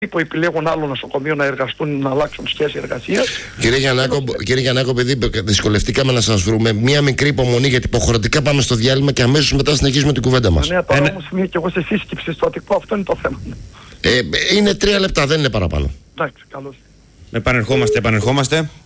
που επιλέγουν άλλο νοσοκομείο να εργαστούν, να αλλάξουν σχέση εργασίας. Κύριε Γιαννάκο, επειδή δυσκολευτήκαμε να σας βρούμε, μία μικρή υπομονή, γιατί υποχρεωτικά πάμε στο διάλειμμα και αμέσως μετά συνεχίζουμε την κουβέντα μας. Ναι, τώρα όμως είμαι και εγώ σε σύσκεψη στο Αττικό, αυτό είναι το θέμα. Είναι 3 λεπτά, δεν είναι παραπάνω. Εντάξει, καλώς. Επανερχόμαστε.